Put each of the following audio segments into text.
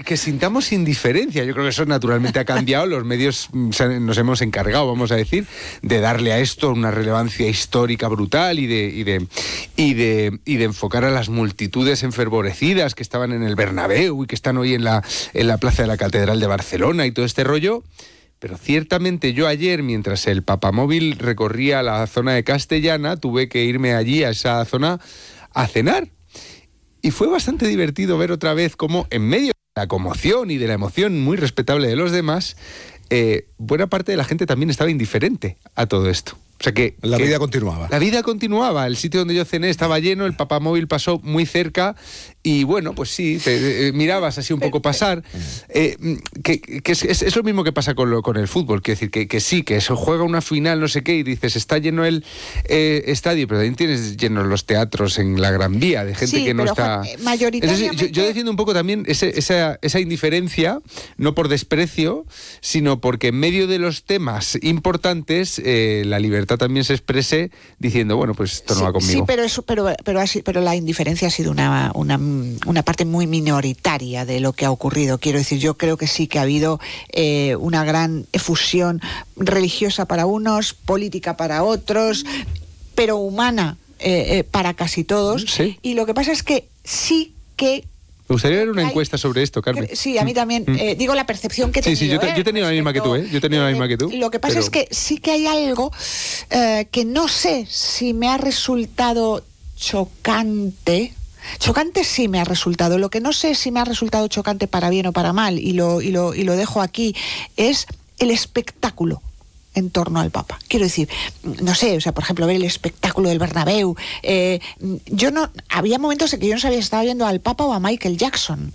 que sintamos indiferencia. Yo creo que eso naturalmente ha cambiado. Los medios nos hemos encargado, vamos a decir, de darle a esto una relevancia histórica brutal y de enfocar a las multitudes enfervorecidas que estaban en el Bernabéu y que están hoy en la plaza de la Catedral de Barcelona y todo este rollo. Pero ciertamente yo ayer, mientras el papamóvil recorría la zona de Castellana, tuve que irme allí a esa zona a cenar. Y fue bastante divertido ver otra vez cómo en medio de la conmoción y de la emoción muy respetable de los demás, buena parte de la gente también estaba indiferente a todo esto. O sea que la vida continuaba. La vida continuaba. El sitio donde yo cené estaba lleno, el papamóvil pasó muy cerca y bueno, pues sí, mirabas así un poco pasar. Que es lo mismo que pasa con el fútbol. Quiero decir que sí, que se juega una final, no sé qué, y dices, está lleno el estadio, pero también tienes llenos los teatros en la Gran Vía de gente que no está... Mayoritariamente... Entonces, yo defiendo un poco también esa indiferencia, no por desprecio, sino porque en medio de los temas importantes, la libertad también se exprese diciendo, bueno, pues esto no va conmigo. Sí, pero la indiferencia ha sido una parte muy minoritaria de lo que ha ocurrido. Quiero decir, yo creo que sí que ha habido una gran efusión religiosa para unos, política para otros, pero humana para casi todos. Sí. Y lo que pasa es que sí que... Me gustaría ver una encuesta sobre esto, Carmen. Sí, a mí también. Digo la percepción que he tenido. Sí, yo he tenido la misma que tú, Yo he tenido la misma que tú. Lo que pasa es que sí que hay algo que no sé si me ha resultado chocante. Chocante sí me ha resultado. Lo que no sé si me ha resultado chocante para bien o para mal, y lo dejo aquí, es el espectáculo en torno al Papa. Quiero decir, no sé, o sea, por ejemplo, ver el espectáculo del Bernabéu. Había momentos en que yo no sabía si estaba viendo al Papa o a Michael Jackson.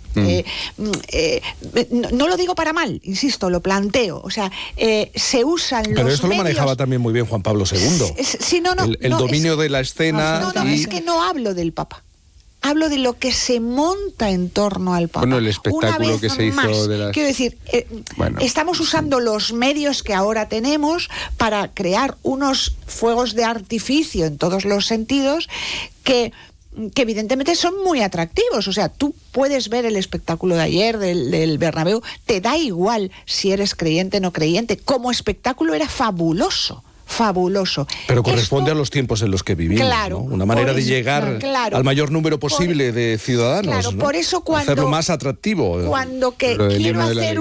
No lo digo para mal, insisto, lo planteo. O sea, se usan los medios... Pero esto lo manejaba también muy bien Juan Pablo II. El dominio de la escena. Es que no hablo del Papa. Hablo de lo que se monta en torno al Papa. Bueno, el espectáculo que se hizo de las... Quiero decir, estamos usando los medios que ahora tenemos para crear unos fuegos de artificio en todos los sentidos que evidentemente son muy atractivos. O sea, tú puedes ver el espectáculo de ayer del Bernabéu, te da igual si eres creyente o no creyente. Como espectáculo era fabuloso. Pero corresponde a los tiempos en los que vivimos, claro, ¿no? Una manera de llegar al mayor número posible de ciudadanos, claro, ¿no? por eso hacerlo más atrativo. Cuando quiero hacer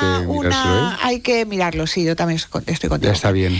hay que mirarlo, sí, yo también estoy contigo. Ya está bien.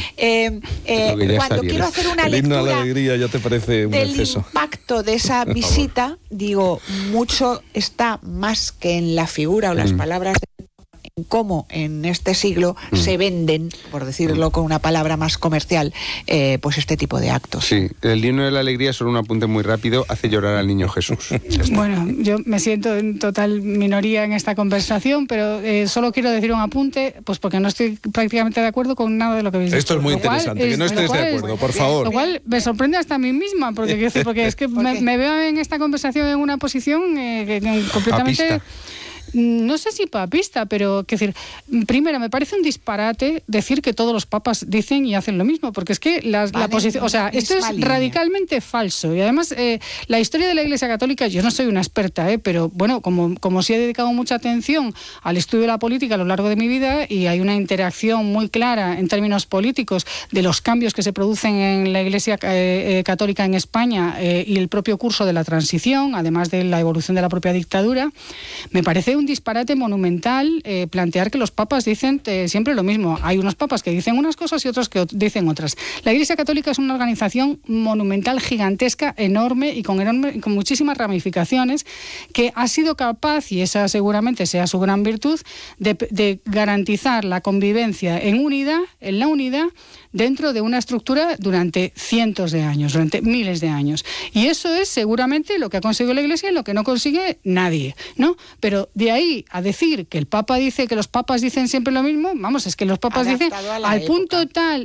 Cuando quiero hacer una el himno lectura a la alegría ya te parece un exceso. Del impacto de esa visita, digo, mucho está más que en la figura o las palabras en cómo en este siglo se venden, por decirlo con una palabra más comercial, pues este tipo de actos. Sí, el himno de la alegría, solo un apunte muy rápido, hace llorar al niño Jesús. Bueno, yo me siento en total minoría en esta conversación, pero solo quiero decir un apunte, pues porque no estoy prácticamente de acuerdo con nada de lo que habéis dicho. Esto es muy interesante, que no estés de acuerdo, por favor. Lo cual me sorprende hasta a mí misma, porque es que me veo en esta conversación en una posición completamente... Papista. No sé si papista, pero primero me parece un disparate decir que todos los papas dicen y hacen lo mismo, porque es que la posición, o sea, esto es radicalmente falso. Y además la historia de la Iglesia Católica, yo no soy una experta, pero bueno, como sí he dedicado mucha atención al estudio de la política a lo largo de mi vida, y hay una interacción muy clara en términos políticos de los cambios que se producen en la Iglesia Católica en España y el propio curso de la transición, además de la evolución de la propia dictadura, me parece un disparate monumental plantear que los papas dicen siempre lo mismo. Hay unos papas que dicen unas cosas y otros que dicen otras. La Iglesia Católica es una organización monumental, gigantesca, enorme y con muchísimas ramificaciones, que ha sido capaz, y esa seguramente sea su gran virtud, de garantizar la convivencia en la unidad, dentro de una estructura durante cientos de años, durante miles de años. Y eso es seguramente lo que ha conseguido la Iglesia y lo que no consigue nadie, ¿no? Pero de ahí a decir que el Papa dice que los papas dicen siempre lo mismo, vamos, es que los papas dicen al punto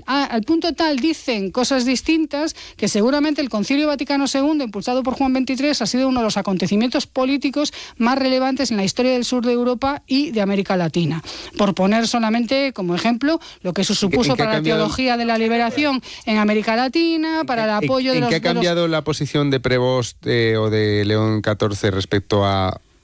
tal dicen cosas distintas, que seguramente el Concilio Vaticano II, impulsado por Juan XXIII, ha sido uno de los acontecimientos políticos más relevantes en la historia del sur de Europa y de América Latina. Por poner solamente como ejemplo lo que eso supuso para la teología de la liberación en América Latina, para el apoyo de los... ¿En qué ha cambiado la posición de Prevost o de León XIV respecto a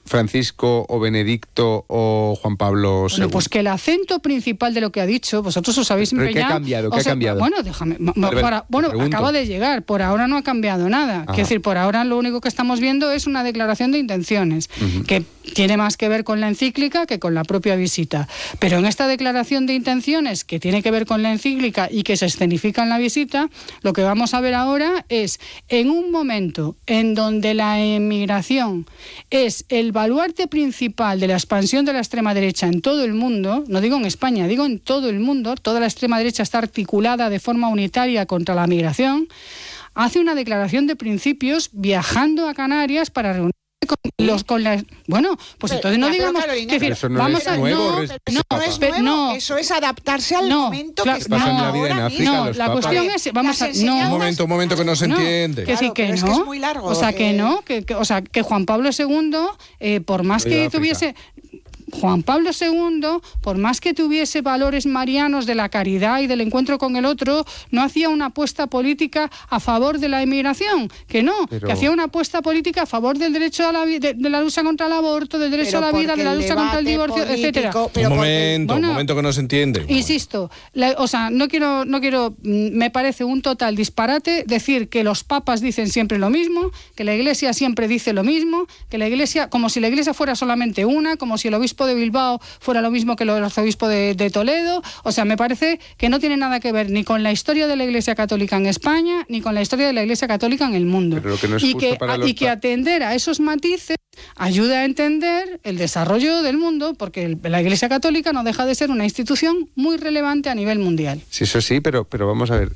Francisco o Benedicto o Juan Pablo II? Bueno, pues que el acento principal de lo que ha dicho, vosotros os habéis empeñado... ¿Qué ha cambiado? ¿Qué ha cambiado? Bueno, déjame... acaba de llegar, por ahora no ha cambiado nada. Es decir, por ahora lo único que estamos viendo es una declaración de intenciones, que tiene más que ver con la encíclica que con la propia visita. Pero en esta declaración de intenciones, que tiene que ver con la encíclica y que se escenifica en la visita, lo que vamos a ver ahora es, en un momento en donde la emigración es el baluarte principal de la expansión de la extrema derecha en todo el mundo, no digo en España, digo en todo el mundo, toda la extrema derecha está articulada de forma unitaria contra la migración, hace una declaración de principios viajando a Canarias para reunirse con las... Bueno, pues entonces no digamos... Eso no es nuevo. Eso es adaptarse al momento que está ahora mismo. No, la cuestión es... Un momento que no se entiende. Que sí, que no. Es que es muy largo. O sea, que no. Que Juan Pablo II, por más que tuviese... Juan Pablo II, por más que tuviese valores marianos de la caridad y del encuentro con el otro, no hacía una apuesta política a favor de la inmigración, que hacía una apuesta política a favor del derecho a la vida, de la lucha contra el aborto, del derecho a la vida, de la lucha contra el divorcio, etcétera. Un momento que no se entiende. Insisto, no quiero, me parece un total disparate decir que los papas dicen siempre lo mismo, que la Iglesia siempre dice lo mismo, que la Iglesia, como si la Iglesia fuera solamente una, como si el obispo de Bilbao fuera lo mismo que el arzobispo de Toledo. O sea, me parece que no tiene nada que ver ni con la historia de la Iglesia Católica en España, ni con la historia de la Iglesia Católica en el mundo. Pero lo que no es y que atender a esos matices ayuda a entender el desarrollo del mundo, porque la Iglesia Católica no deja de ser una institución muy relevante a nivel mundial. Sí, eso sí, pero vamos a ver.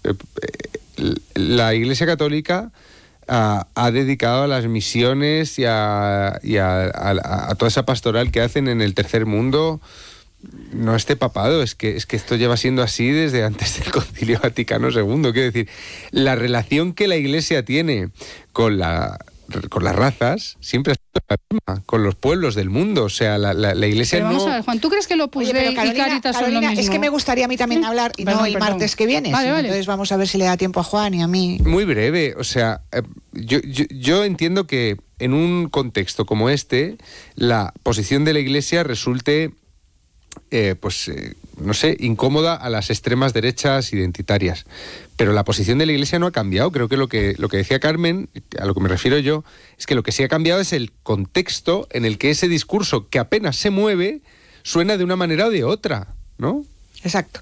La Iglesia Católica ha dedicado a las misiones y a toda esa pastoral que hacen en el tercer mundo, no este papado, es que esto lleva siendo así desde antes del Concilio Vaticano II. Quiero decir, la relación que la Iglesia tiene con las razas siempre ha sido la misma, con los pueblos del mundo. O sea, la Iglesia vamos a ver, Juan, ¿tú crees que lo Opus Dei y Cáritas son lo mismo? Es que me gustaría a mí también hablar, y no el martes que viene. Vale. Entonces vamos a ver si le da tiempo a Juan y a mí. Muy breve, o sea, yo entiendo que en un contexto como este, la posición de la Iglesia resulte... no sé, incómoda a las extremas derechas identitarias. Pero la posición de la Iglesia no ha cambiado. Creo que lo que decía Carmen, a lo que me refiero yo, es que lo que sí ha cambiado es el contexto en el que ese discurso, que apenas se mueve, suena de una manera o de otra, ¿no? Exacto.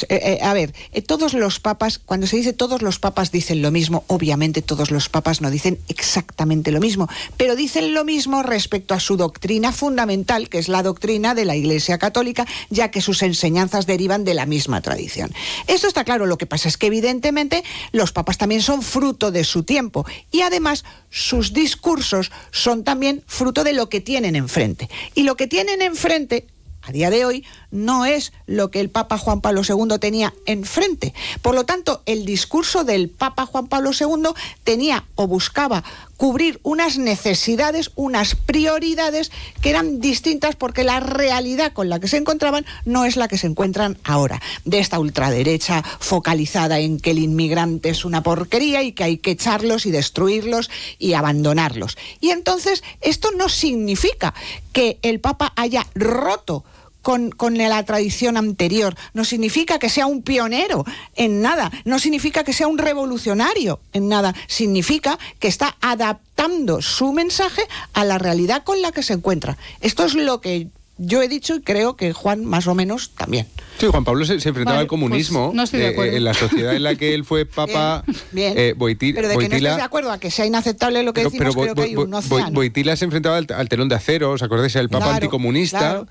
Todos los papas, cuando se dice todos los papas dicen lo mismo, obviamente todos los papas no dicen exactamente lo mismo, pero dicen lo mismo respecto a su doctrina fundamental, que es la doctrina de la Iglesia Católica, ya que sus enseñanzas derivan de la misma tradición. Esto está claro. Lo que pasa es que evidentemente los papas también son fruto de su tiempo y además sus discursos son también fruto de lo que tienen enfrente. Y lo que tienen enfrente a día de hoy no es lo que el Papa Juan Pablo II tenía enfrente. Por lo tanto, el discurso del Papa Juan Pablo II tenía o buscaba cubrir unas necesidades, unas prioridades que eran distintas, porque la realidad con la que se encontraban no es la que se encuentran ahora, de esta ultraderecha focalizada en que el inmigrante es una porquería y que hay que echarlos y destruirlos y abandonarlos. Y entonces esto no significa que el Papa haya roto con la tradición anterior, no significa que sea un pionero en nada, no significa que sea un revolucionario en nada, significa que está adaptando su mensaje a la realidad con la que se encuentra. Esto es lo que yo he dicho y creo que Juan más o menos también. Sí, Juan Pablo se enfrentaba al comunismo, pues no estoy de acuerdo. En la sociedad en la que él fue papa. Bien. Pero de que no estés de acuerdo a que sea inaceptable lo que decimos, creo que hay un océano. Boitila se enfrentaba al telón de acero, ¿os acordáis? El papa anticomunista. Claro.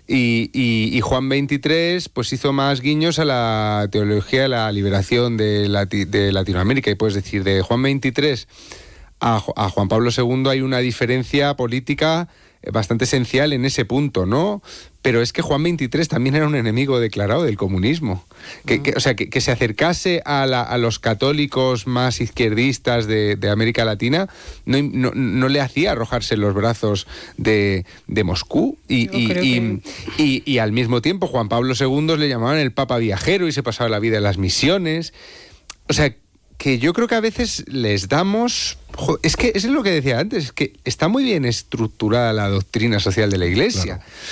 Y Juan XXIII pues hizo más guiños a la teología de la liberación de Latinoamérica. Y puedes decir, de Juan XXIII a Juan Pablo II hay una diferencia política bastante esencial en ese punto, ¿no? Pero es que Juan XXIII también era un enemigo declarado del comunismo. Que se acercase a los católicos más izquierdistas de América Latina no le hacía arrojarse en los brazos de Moscú. Y al mismo tiempo Juan Pablo II le llamaban el Papa viajero y se pasaba la vida en las misiones. O sea, que yo creo que a veces les damos... Es que eso es lo que decía antes, es que está muy bien estructurada la doctrina social de la Iglesia. Claro.